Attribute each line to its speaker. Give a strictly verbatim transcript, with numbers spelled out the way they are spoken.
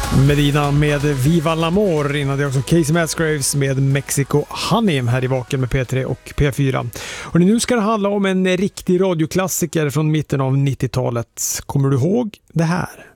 Speaker 1: Medina med Viva l'Amor, innan det också Casey Musgraves med Mexico Honey här i Vaken med P tre och P fyra. Och nu ska det handla om en riktig radioklassiker från mitten av nittiotalet. Kommer du ihåg det här?